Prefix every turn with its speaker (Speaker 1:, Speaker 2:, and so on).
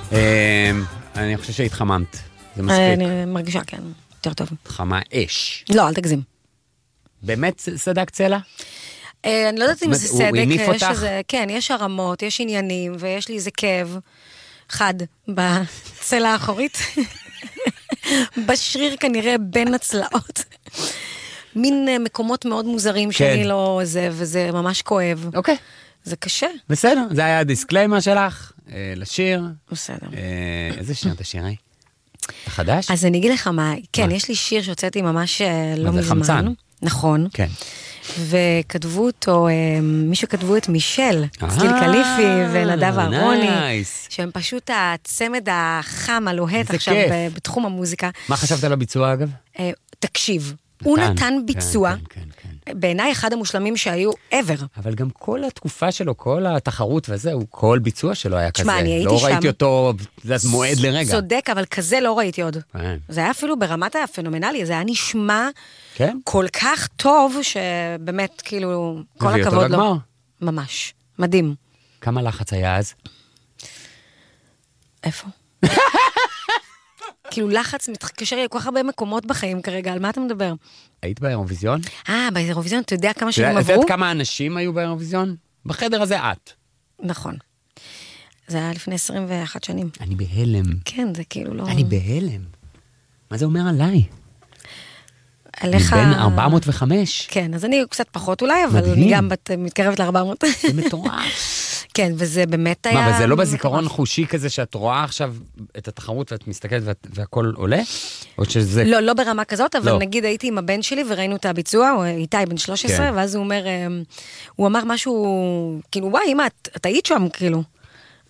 Speaker 1: אני חושב שהתחממת. זה מספיק.
Speaker 2: אני מרגישה, כן, יותר טוב.
Speaker 1: התחמה אש.
Speaker 2: לא, אל תגזים.
Speaker 1: באמת סדק צלע?
Speaker 2: אני לא יודעת אם זה
Speaker 1: הוא
Speaker 2: סדק.
Speaker 1: הניף אותך?
Speaker 2: כן, יש הרמות, יש עניינים, ויש לי איזה כאב חד בצלע האחורית. בשריר כנראה בין הצלעות. מין מקומות מאוד מוזרים שאני לא זה, וזה ממש כואב.
Speaker 1: אוקיי.
Speaker 2: זה קשה.
Speaker 1: בסדר, זה היה הדיסקליימר שלך, לשיר.
Speaker 2: בסדר.
Speaker 1: איזה שיר אתה שירי? אתה חדש?
Speaker 2: אז אני אגיד לך מה, כן, יש לי שיר שהוצאתי ממש לא מזמן.
Speaker 1: זה חמצן.
Speaker 2: נכון.
Speaker 1: כן.
Speaker 2: וכתבו אותו, מי שכתבו את מישל, סטיל קליפי ונדב אהרוני, שהם פשוט הצמד החם, הלוהט עכשיו בתחום המוזיקה.
Speaker 1: מה חשבת על הביצוע אגב?
Speaker 2: תקשיב, הוא נתן ביצוע, בעיניי אחד המושלמים שהיו ever.
Speaker 1: אבל גם כל התקופה שלו, כל התחרות וזה, כל ביצוע שלו היה כזה.
Speaker 2: תשמע, אני הייתי שם.
Speaker 1: לא ראיתי אותו, זה מועד לרגע.
Speaker 2: צודק, אבל כזה לא ראיתי עוד. זה היה אפילו ברמת הפנומנלי, זה היה נשמע כל כך טוב, שבאמת, כאילו, כל הכבוד לו. ממש, מדהים.
Speaker 1: כמה לחץ היה אז?
Speaker 2: איפה? כאילו לחץ מתקשר לי כל כך הרבה מקומות בחיים כרגע, על מה אתה מדבר?
Speaker 1: היית באירוויזיון?
Speaker 2: באירוויזיון, אתה יודע כמה שנים עברו?
Speaker 1: אתה יודעת כמה אנשים היו באירוויזיון? בחדר הזה את.
Speaker 2: נכון. זה היה לפני 21 שנים.
Speaker 1: אני בהלם.
Speaker 2: כן, זה כאילו לא...
Speaker 1: אני בהלם. מה זה אומר עליי?
Speaker 2: עליך...
Speaker 1: מבין 405.
Speaker 2: כן, אז אני קצת פחות אולי, אבל אני גם מתקרבת ל-400.
Speaker 1: זה מטורף.
Speaker 2: כן, וזה באמת היה...
Speaker 1: מה, אבל זה לא בזיכרון חושי כזה שאת רואה עכשיו את התחרות ואת מסתכלת והכל עולה? או שזה...
Speaker 2: לא, לא ברמה כזאת, אבל נגיד הייתי עם הבן שלי וראינו את הביצוע, הוא איתי בן 13, ואז הוא אמר משהו, כאילו, וואי, אמא, את היית שם, כאילו.